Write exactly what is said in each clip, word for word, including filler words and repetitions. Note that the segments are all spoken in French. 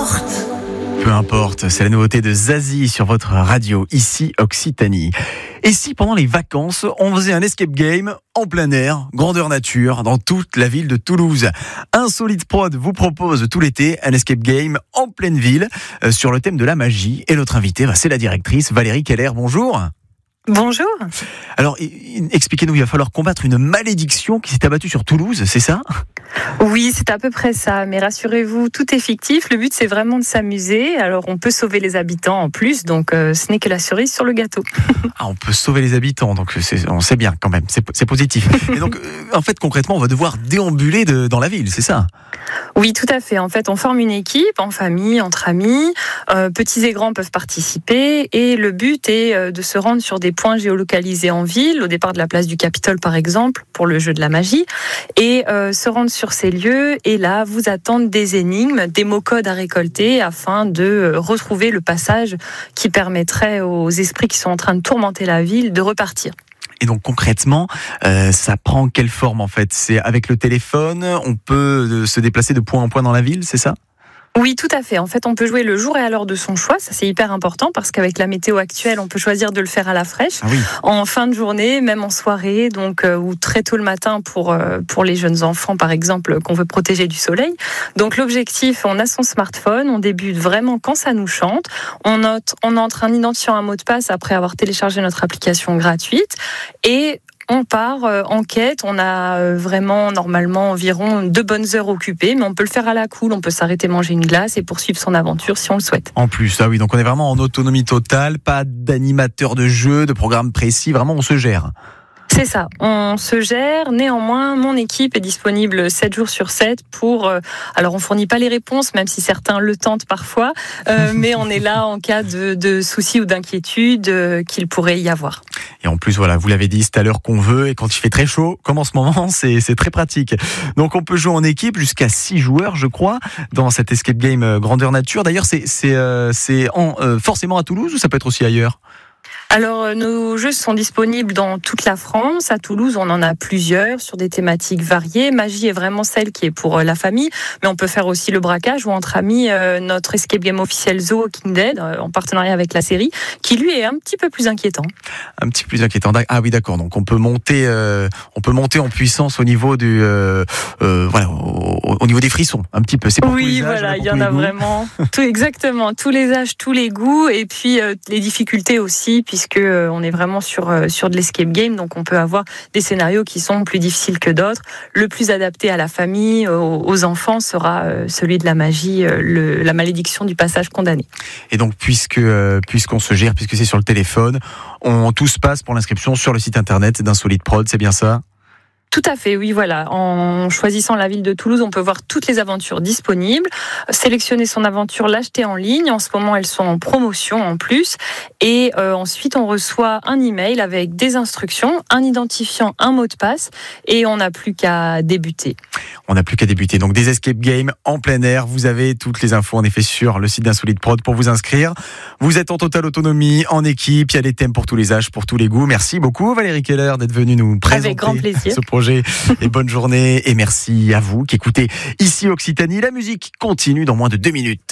importe. Peu importe, c'est la nouveauté de Zazie sur votre radio, ici Occitanie. Et si pendant les vacances, on faisait un escape game en plein air, grandeur nature, dans toute la ville de Toulouse? Insolite Prod vous propose tout l'été un escape game en pleine ville euh, sur le thème de la magie. Et notre invitée, bah, c'est la directrice Valérie Keller. Bonjour. Bonjour. Alors, expliquez-nous, il va falloir combattre une malédiction qui s'est abattue sur Toulouse, c'est ça ? Oui, c'est à peu près ça, mais rassurez-vous, tout est fictif. Le but, c'est vraiment de s'amuser. Alors, on peut sauver les habitants en plus, donc euh, ce n'est que la cerise sur le gâteau. Ah, on peut sauver les habitants, donc c'est, on sait bien quand même, c'est, c'est positif. Et donc, euh, en fait, concrètement, on va devoir déambuler de, dans la ville, c'est ça ? Oui, tout à fait. En fait, on forme une équipe, en famille, entre amis. Euh, petits et grands peuvent participer. Et le but est euh, de se rendre sur des points géolocalisés en ville, au départ de la place du Capitole, par exemple, pour le jeu de la magie. Et euh, se rendre sur ces lieux. Et là, vous attendent des énigmes, des mots-codes à récolter afin de retrouver le passage qui permettrait aux esprits qui sont en train de tourmenter la ville de repartir. Et donc concrètement, euh, ça prend quelle forme en fait ? C'est avec le téléphone, on peut se déplacer de point en point dans la ville, c'est ça ? Oui, tout à fait. En fait, on peut jouer le jour et à l'heure de son choix. Ça, c'est hyper important parce qu'avec la météo actuelle, on peut choisir de le faire à la fraîche, ah oui. en fin de journée, même en soirée, donc euh, ou très tôt le matin pour euh, pour les jeunes enfants, par exemple, qu'on veut protéger du soleil. Donc, l'objectif, on a son smartphone, on débute vraiment quand ça nous chante. On note, on entre un identifiant, un mot de passe après avoir téléchargé notre application gratuite et on part euh, en quête, on a euh, vraiment normalement environ deux bonnes heures occupées, mais on peut le faire à la cool, on peut s'arrêter manger une glace et poursuivre son aventure si on le souhaite. En plus, ah oui, donc on est vraiment en autonomie totale, pas d'animateur de jeu, de programme précis, vraiment on se gère. C'est ça, on se gère. Néanmoins, mon équipe est disponible sept jours sur sept pour... Euh, alors, on fournit pas les réponses, même si certains le tentent parfois, euh, mais on est là en cas de, de soucis ou d'inquiétudes euh, qu'il pourrait y avoir. Et en plus, voilà, vous l'avez dit, c'est à l'heure qu'on veut, et quand il fait très chaud, comme en ce moment, c'est, c'est très pratique. Donc, on peut jouer en équipe jusqu'à six joueurs, je crois, dans cet escape game euh, grandeur nature. D'ailleurs, c'est, c'est, euh, c'est en, euh, forcément à Toulouse ou ça peut être aussi ailleurs ? Alors, nos jeux sont disponibles dans toute la France. À Toulouse, on en a plusieurs sur des thématiques variées. Magie est vraiment celle qui est pour la famille, mais on peut faire aussi le braquage ou entre amis euh, notre escape game officiel The Walking Dead, euh, en partenariat avec la série, qui lui est un petit peu plus inquiétant. Un petit peu plus inquiétant. Ah oui, d'accord. Donc on peut monter, euh, on peut monter en puissance au niveau du, euh, euh, voilà, au, au niveau des frissons, un petit peu. C'est pour oui, tous les âges, voilà, pour il y en a goûts. vraiment, tout exactement, tous les âges, tous les goûts, et puis euh, les difficultés aussi, puisque euh, on est vraiment sur euh, sur de l'escape game, donc on peut avoir des scénarios qui sont plus difficiles que d'autres. Le plus adapté à la famille, aux, aux enfants, sera euh, celui de la magie, euh, le, la malédiction du passage condamné. Et donc, puisque euh, puisqu'on se gère, puisque c'est sur le téléphone, on tout se passe pour l'inscription sur le site internet d'Insolite Prod, c'est bien ça ? Tout à fait, oui, voilà. En choisissant la ville de Toulouse, on peut voir toutes les aventures disponibles, sélectionner son aventure, l'acheter en ligne. En ce moment, elles sont en promotion en plus. Et euh, ensuite, on reçoit un email avec des instructions, un identifiant, un mot de passe, et on n'a plus qu'à débuter. On n'a plus qu'à débuter. Donc, des escape games en plein air. Vous avez toutes les infos, en effet, sur le site d'Insolite Prod pour vous inscrire. Vous êtes en totale autonomie, en équipe. Il y a des thèmes pour tous les âges, pour tous les goûts. Merci beaucoup, Valérie Keller, d'être venue nous présenter avec grand plaisir. ce projet. Et bonne journée. Et merci à vous qui écoutez ici Occitanie. La musique continue dans moins de deux minutes.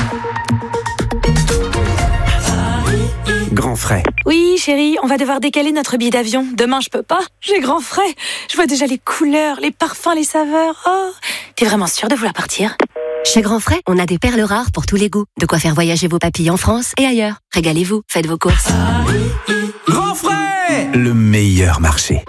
Grand frais. Oui, chérie, on va devoir décaler notre billet d'avion. Demain, je peux pas. J'ai grand frais. Je vois déjà les couleurs, les parfums, les saveurs. Oh, t'es vraiment sûre de vouloir partir ? Chez Grand Frais, on a des perles rares pour tous les goûts. De quoi faire voyager vos papilles en France et ailleurs. Régalez-vous, faites vos courses. Grand frais, le meilleur marché.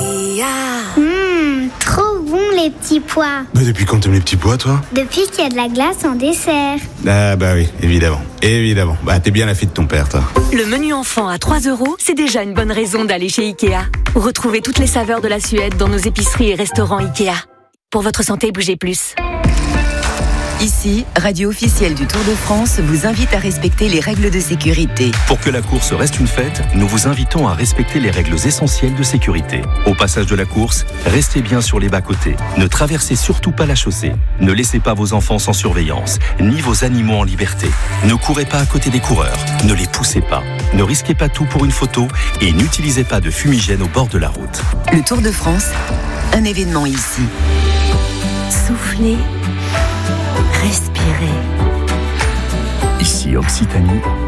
Mmh, trop bon les petits pois. Mais depuis quand t'aimes les petits pois, toi ? Depuis qu'il y a de la glace en dessert. Ah bah oui, évidemment. Évidemment. Bah t'es bien la fille de ton père, toi. Le menu enfant à trois euros, c'est déjà une bonne raison d'aller chez Ikea. Retrouvez toutes les saveurs de la Suède dans nos épiceries et restaurants Ikea. Pour votre santé, bougez plus. Ici, radio officielle du Tour de France vous invite à respecter les règles de sécurité. Pour que la course reste une fête, nous vous invitons à respecter les règles essentielles de sécurité. Au passage de la course, restez bien sur les bas-côtés. Ne traversez surtout pas la chaussée. Ne laissez pas vos enfants sans surveillance, ni vos animaux en liberté. Ne courez pas à côté des coureurs. Ne les poussez pas. Ne risquez pas tout pour une photo et n'utilisez pas de fumigène au bord de la route. Le Tour de France, un événement ici. Soufflez. Respirez. Occitanie,